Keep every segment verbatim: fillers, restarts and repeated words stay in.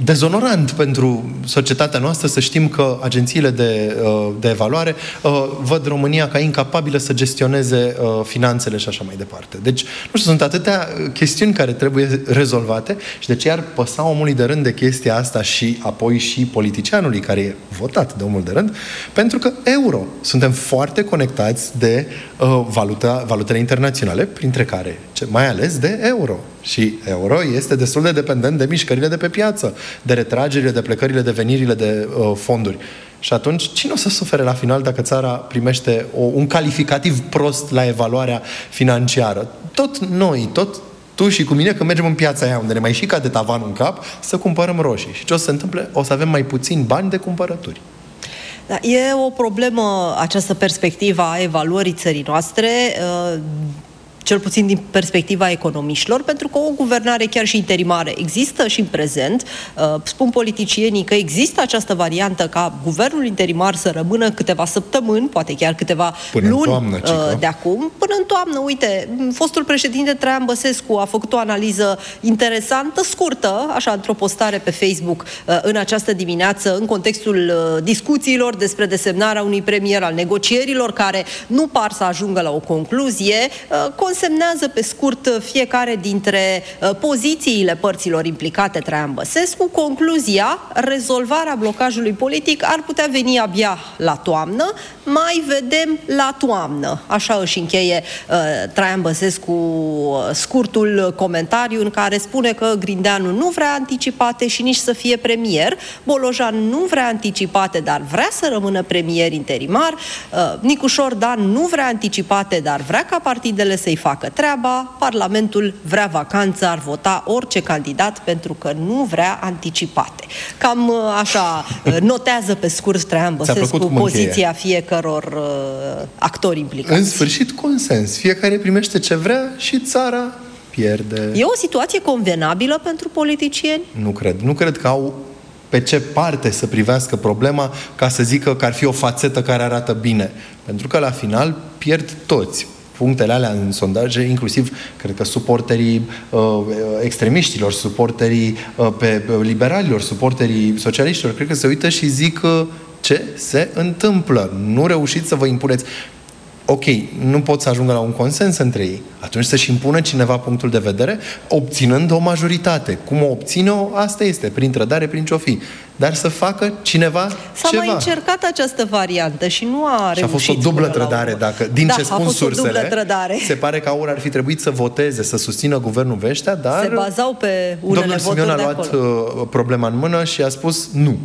dezonorant pentru societatea noastră să știm că agențiile de, de evaluare văd România ca incapabilă să gestioneze finanțele și așa mai departe. Deci, nu știu, sunt atâtea chestiuni care trebuie rezolvate și de ce ar păsa omului de rând de chestia asta și apoi și politicianului care e votat de omul de rând, pentru că euro. Suntem foarte conectați de uh, valuta, valutele internaționale, printre care, mai ales de euro. Și euro este destul de dependent de mișcările de pe piață, de retragerile, de plecările, de venirile de uh, fonduri. Și atunci, cine o să sufere la final dacă țara primește o, un calificativ prost la evaluarea financiară? Tot noi, tot tu și cu mine, când mergem în piața aia unde ne mai și cade tavanul în cap, să cumpărăm roșii. Și ce o să se întâmple? O să avem mai puțini bani de cumpărături. Da, e o problemă această perspectivă a evaluării țării noastre, cel puțin din perspectiva economiștilor, pentru că o guvernare chiar și interimară există și în prezent. Spun politicienii că există această variantă ca guvernul interimar să rămână câteva săptămâni, poate chiar câteva până luni toamnă, de acum, până în toamnă. Uite, fostul președinte Traian Băsescu a făcut o analiză interesantă, scurtă, așa, într-o postare pe Facebook în această dimineață, în contextul discuțiilor despre desemnarea unui premier, al negocierilor care nu par să ajungă la o concluzie. Consemnează pe scurt fiecare dintre uh, pozițiile părților implicate. Traian Băsescu, concluzia: rezolvarea blocajului politic ar putea veni abia la toamnă, mai vedem la toamnă. Așa își încheie uh, Traian Băsescu uh, scurtul comentariu în care spune că Grindeanu nu vrea anticipate și nici să fie premier, Bolojan nu vrea anticipate, dar vrea să rămână premier interimar, uh, Nicușor Dan nu vrea anticipate, dar vrea ca partidele să-i facă treaba, Parlamentul vrea vacanță, ar vota orice candidat pentru că nu vrea anticipate. Cam așa notează pe scurt Traian Băsescu poziția fiecăror uh, actori implicați. În sfârșit, consens. Fiecare primește ce vrea și țara pierde. E o situație convenabilă pentru politicieni? Nu cred. Nu cred că au pe ce parte să privească problema ca să zică că ar fi o fațetă care arată bine. Pentru că la final pierd toți. Punctele alea în sondaje, inclusiv, cred că suporterii uh, extremiștilor, suporterii uh, pe liberalilor, suporterii socialiștilor, cred că se uită și zic uh, ce se întâmplă. Nu reușiți să vă impuneți. Ok, nu pot să ajungă la un consens între ei. Atunci să-și impună cineva punctul de vedere, obținând o majoritate. Cum o obține-o, asta este, prin trădare, prin ce-o fi. Dar să facă cineva S-a ceva. mai încercat această variantă și nu a reușit. Și a fost o dublă trădare, dacă, din da, ce spun sursele, se pare că AUR ar fi trebuit să voteze, să susțină guvernul Vestea, dar se bazau pe unele voturi de acolo. Domnul Simion a luat problema în mână și a spus nu.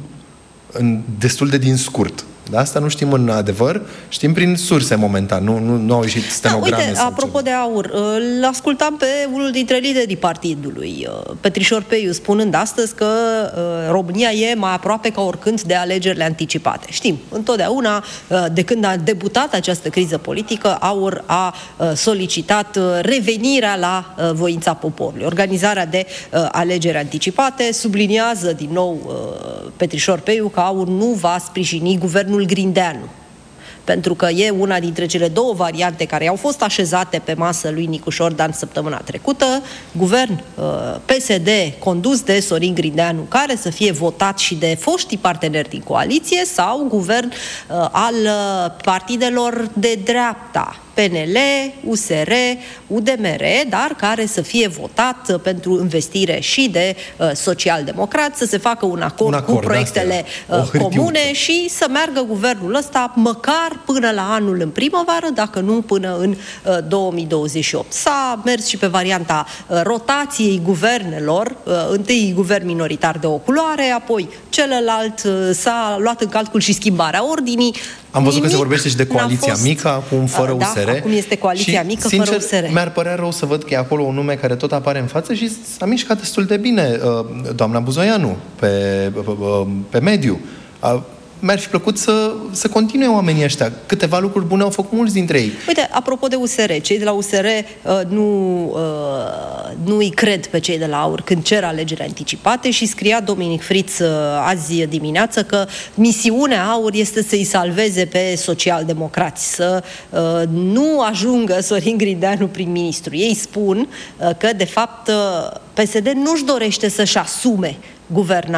În, destul de din scurt. Dar asta nu știm în adevăr, știm prin surse momentan, nu, nu, nu au ieșit stenograme. Da, uite, apropo de AUR, îl ascultam pe unul dintre liderii partidului, Petrișor Peiu, spunând astăzi că România e mai aproape ca oricând de alegerile anticipate. Știm, întotdeauna, de când a debutat această criză politică, AUR a solicitat revenirea la voința poporului. Organizarea de alegeri anticipate subliniază din nou Petrișor Peiu că AUR nu va sprijini guvernul Grindeanu, pentru că e una dintre cele două variante care au fost așezate pe masă lui Nicușor Dan săptămâna trecută, guvern P S D condus de Sorin Grindeanu, care să fie votat și de foștii parteneri din coaliție, sau guvern al partidelor de dreapta, P N L, U S R, U D M R, dar care să fie votat pentru investire și de uh, social-democrați, să se facă un acord, un acord cu proiectele uh, comune și să meargă guvernul ăsta măcar până la anul în primăvară, dacă nu până în uh, două mii douăzeci și opt. S-a mers și pe varianta uh, rotației guvernelor, uh, întâi guvern minoritar de o culoare, apoi celălalt, uh, s-a luat în calcul și schimbarea ordinii. Am văzut Nimic că se vorbește și de coaliția fost... mică, acum fără da, U S R. Acum este coaliția și, mică, sincer, fără U S R. Mi-ar părea rău să văd că e acolo un nume care tot apare în față și s-a mișcat destul de bine, doamna Buzoianu, pe, pe, pe mediu. Mi-ar fi plăcut să, să continue oamenii ăștia. Câteva lucruri bune au făcut mulți dintre ei. Uite, apropo de U S R, cei de la U S R uh, nu, uh, nu îi cred pe cei de la AUR când cer alegeri anticipate și scria Dominic Friț uh, azi dimineață că misiunea AUR este să-i salveze pe social-democrați, să uh, nu ajungă Sorin Grindeanu prim-ministru. Ei spun uh, că, de fapt, uh, P S D nu-și dorește să-și asume guvernarea.